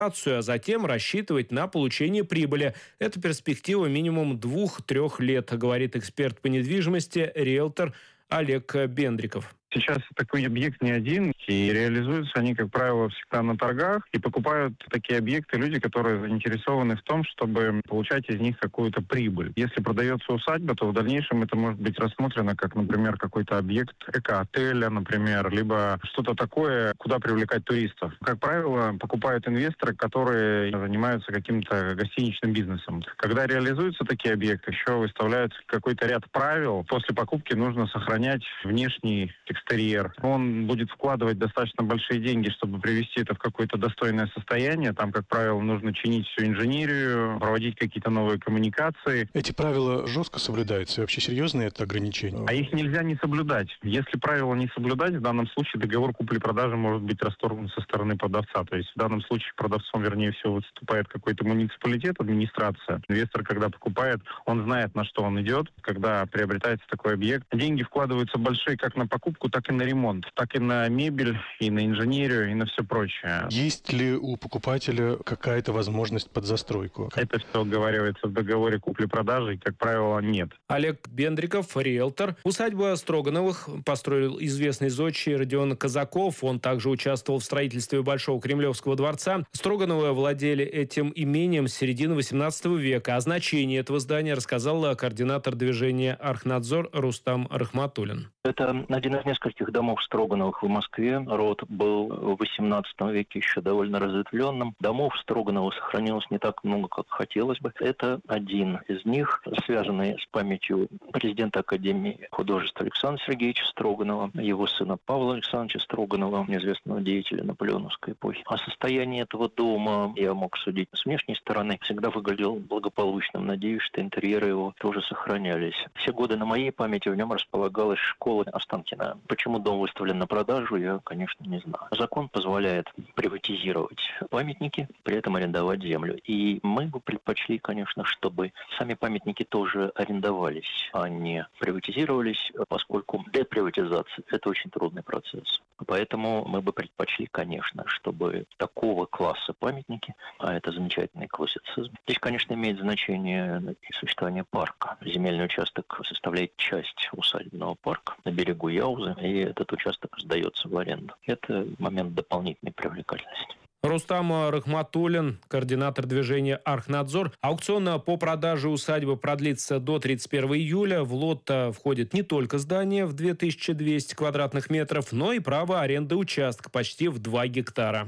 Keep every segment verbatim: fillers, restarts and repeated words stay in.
реконструкцию, а затем рассчитывать на получение прибыли. Это перспектива минимум двух-трех лет, говорит эксперт по недвижимости, риэлтор Олег Бендриков. Сейчас такой объект не один, и реализуются они, как правило, всегда на торгах, и покупают такие объекты люди, которые заинтересованы в том, чтобы получать из них какую-то прибыль. Если продается усадьба, то в дальнейшем это может быть рассмотрено как, например, какой-то объект эко-отеля, например, либо что-то такое, куда привлекать туристов. Как правило, покупают инвесторы, которые занимаются каким-то гостиничным бизнесом. Когда реализуются такие объекты, еще выставляется какой-то ряд правил. После покупки нужно сохранять внешний экстерьер. Он будет вкладывать достаточно большие деньги, чтобы привести это в какое-то достойное состояние. Там, как правило, нужно чинить всю инженерию, проводить какие-то новые коммуникации. Эти правила жестко соблюдаются? И вообще серьезные это ограничения? А их нельзя не соблюдать. Если правила не соблюдать, в данном случае договор купли-продажи может быть расторгнут со стороны продавца. То есть в данном случае продавцом, вернее всего, выступает какой-то муниципалитет, администрация. Инвестор, когда покупает, он знает, на что он идет. Когда приобретается такой объект, деньги вкладываются большие как на покупку, так и на ремонт, так и на мебель, и на инженерию, и на все прочее. Есть ли у покупателя какая-то возможность под застройку? Это все оговаривается в договоре купли-продажи, и, как правило, нет. Олег Бендриков, риэлтор. Усадьба Строгановых построил известный зодчий Родион Казаков. Он также участвовал в строительстве Большого Кремлевского дворца. Строгановы владели этим имением с середины восемнадцатого века. О значении этого здания рассказал координатор движения «Архнадзор» Рустам Рахматуллин. Это один из нескольких домов Строгановых в Москве. Род был в восемнадцатом веке еще довольно разветвленным. Домов Строгановых сохранилось не так много, как хотелось бы. Это один из них, связанный с памятью президента Академии художеств Александра Сергеевича Строганова, его сына Павла Александровича Строганова, известного деятеля наполеоновской эпохи. О состоянии этого дома я мог судить с внешней стороны. Всегда выглядел благополучным. Надеюсь, что интерьеры его тоже сохранялись. Все годы на моей памяти в нем располагалась школа Останкина. Почему дом выставлен на продажу, я, конечно, не знаю. Закон позволяет приватизировать памятники, при этом арендовать землю. И мы бы предпочли, конечно, чтобы сами памятники тоже арендовались, а не приватизировались, поскольку деприватизация – это очень трудный процесс. Поэтому мы бы предпочли, конечно, чтобы такого класса памятники, а это замечательный классицизм. Здесь, конечно, имеет значение существование парка. Земельный участок составляет часть усадебного парка на берегу Яузы, и этот участок сдается в аренду. Это момент дополнительной привлекательности. Рустам Рахматуллин, координатор движения «Архнадзор». Аукцион по продаже усадьбы продлится до тридцать первого июля. В лот входит не только здание в две тысячи двести квадратных метров, но и право аренды участка почти в два гектара.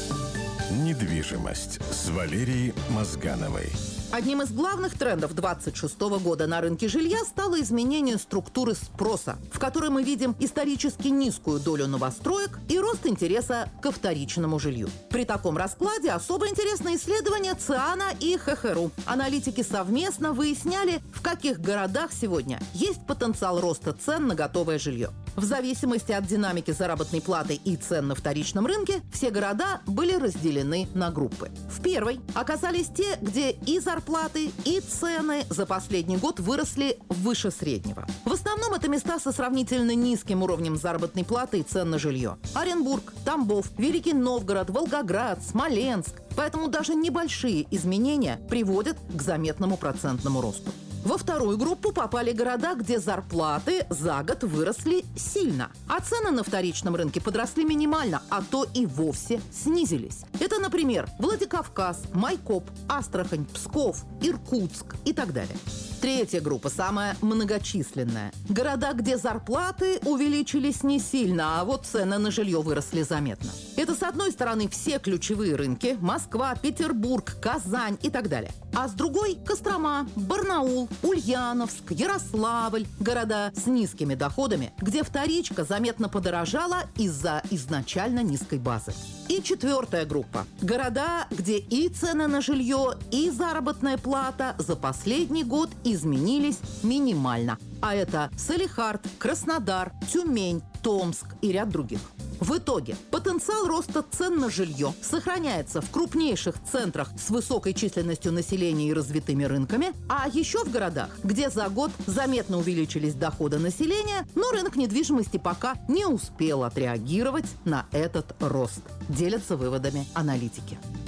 Недвижимость с Валерией Мозгановой. Одним из главных трендов двадцать шестого года на рынке жилья стало изменение структуры спроса, в которой мы видим исторически низкую долю новостроек и рост интереса ко вторичному жилью. При таком раскладе особо интересно исследование ЦИАНа и ХХРУ. Аналитики совместно выясняли, в каких городах сегодня есть потенциал роста цен на готовое жилье. В зависимости от динамики заработной платы и цен на вторичном рынке, все города были разделены на группы. В первой оказались те, где и зарплаты, и цены за последний год выросли выше среднего. В основном это места со сравнительно низким уровнем заработной платы и цен на жилье. Оренбург, Тамбов, Великий Новгород, Волгоград, Смоленск. Поэтому даже небольшие изменения приводят к заметному процентному росту. Во вторую группу попали города, где зарплаты за год выросли сильно, а цены на вторичном рынке подросли минимально, а то и вовсе снизились. Это, например, Владикавказ, Майкоп, Астрахань, Псков, Иркутск и так далее. Третья группа, самая многочисленная. Города, где зарплаты увеличились не сильно, а вот цены на жилье выросли заметно. Это, с одной стороны, все ключевые рынки – Москва, Петербург, Казань и так далее. А с другой – Кострома, Барнаул, Ульяновск, Ярославль – города с низкими доходами, где вторичка заметно подорожала из-за изначально низкой базы. И четвертая группа – города, где и цены на жилье, и заработная плата за последний год изменились минимально. А это Салехард, Краснодар, Тюмень, Томск и ряд других. В итоге потенциал роста цен на жилье сохраняется в крупнейших центрах с высокой численностью населения и развитыми рынками, а еще в городах, где за год заметно увеличились доходы населения, но рынок недвижимости пока не успел отреагировать на этот рост. Делятся выводами аналитики.